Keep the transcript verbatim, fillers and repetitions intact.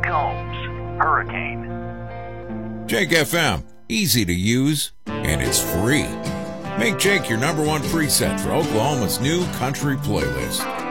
Combs, Hurricane. Jake F M, easy to use, and it's free. Make Jake your number one preset for Oklahoma's new country playlist.